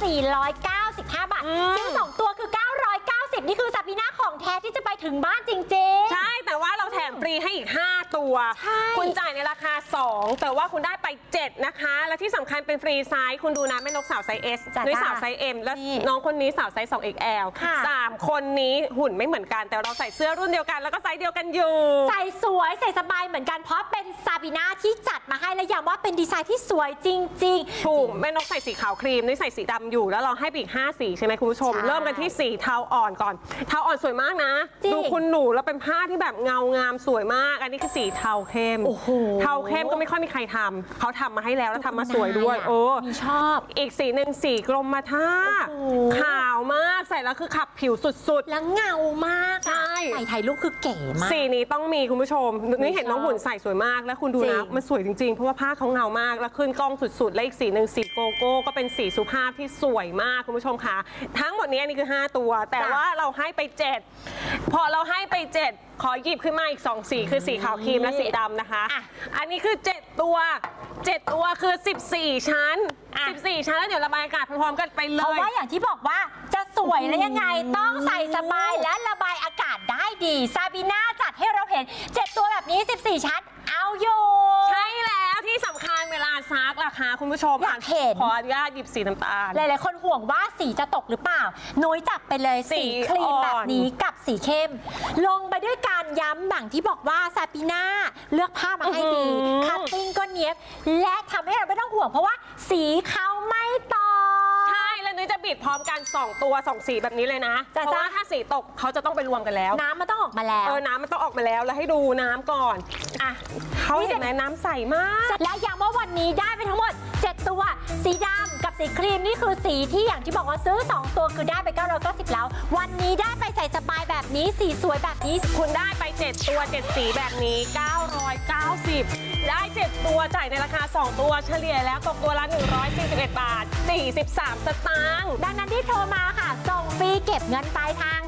495 บาทซื้อ2ตัวคือ990นี่คือซาบีน่าของแท้ที่จะไปถึงบ้านจริงๆใช่แต่ว่าเราแถมฟรีให้อีก5ตัวคุณจ่ายในราคา2แต่ว่าคุณได้ไป7นะคะและที่สำคัญเป็นฟรีไซส์คุณดูนะแม่นกสาวไซส์ S นุ้ยสาวไซส์ M และน้องคนนี้สาวไซส์ 2XL 3 คนนี้หุ่นไม่เหมือนกันแต่เราใส่เสื้อรุ่นเดียวกันแล้วก็ไซส์เดียวกันอยู่ใส่สวยใส่สบายเหมือนกันเพราะเป็นซาบีน่าที่จัดมาให้และย้ำว่าเป็นดีไซน์ที่สวยจริงๆถูกแม่นกใส่สีขาวครีมนุ้ยใส่สีดำอยู่แล้วเราให้ไปอีก5สีใช่ไหมคุณผู้ชมเริ่มกันที่สีเทาอ่อนก่อนเทาอ่อนสวยมากนะดูคุณหนูแล้วเป็นผ้าที่แบบเงางามสวยมากอันนี้คือสีเทาเข้มเทาเข้มก็ไม่ค่อยมีใครทำเขาทำมาให้แล้วทำมาสวยด้วยมีชอบอีกสีหนึ่งสีกรมท่าขาวมากใส่แล้วคือขับผิวสุดๆแล้วเงามากใช่ใส่ถ่ายรูปคือเก๋มากสีนี้ต้องมีคุณผู้ชมนี่เห็นน้องหุ่นใส่สวยมากแล้วคุณดูนะมันสวยจริงๆเพราะว่าผ้าเขาเงามากแล้วขึ้นกล้องสุดๆและอีกสีหนึ่งสีโกโก้ก็เป็นสีสุภาพที่สวยมากคุณผู้ชมค่ะทั้งหมดนี้นี่คือ5ตัวแต่ว่าเราให้ไป7พอเราให้ไป7ขอหยิบขึ้นมาอีก2สีคือสีขาวครีมและสีดำนะคะอันนี้คือ7ตัวคือ14ชั้น14ชั้นแล้วเดี๋ยวระบายอากาศพร้อมๆกันไปเลยเพราะว่าอย่างที่บอกว่าจะสวยและยังไงต้องใส่สบายและระบายอากาศได้ดีซาบีน่าจัดให้เราเห็น7ตัวแบบนี้14ชั้นเอาอยู่ใช่แล้วที่สำคัญเวลาซักราคาคุณผู้ชมอยากเห็นขออนุญาตหยิบสีน้ำตาลหลายๆคนห่วงว่าสีจะตกหรือเปล่านุ้ยจับไปเลยสีครีมแบบนี้กับสีเข้มลงไปด้วยการย้ำหนังที่บอกว่าซาบีน่าเลือกผ้ามาให้ดีคัตติ้งก็เนียบและทำให้เราไม่ต้องห่วงเพราะว่าสีเขาไม่ตกใช่แล้วนุ้ยจะบีบพร้อมกัน2ตัว2สีแบบนี้เลยนะเพราะว่าถ้าสีตกเขาจะต้องไปรวมกันแล้วน้ำมันต้องออกมาแล้วน้ำมันต้องออกมาแล้วให้ดูน้ำก่อนเขาเห็นไหมน้ำใสมากและย้ำว่าวันนี้ได้ไปทั้งหมด7ตัวสีดำกับสีครีมนี่คือสีที่อย่างที่บอกว่าซื้อ2ตัวคือได้ไป990แล้ววันนี้ได้ไปใส่สบายแบบนี้สีสวยแบบนี้คุณได้ไป7ตัว7สีแบบนี้990ได้7ตัวจ่ายในราคา2ตัวเฉลี่ยแล้วตกตัวละ141 บาท 43 สตางค์ดังนั้นที่โทรมาค่ะส่งฟรีเก็บเงินปลายทาง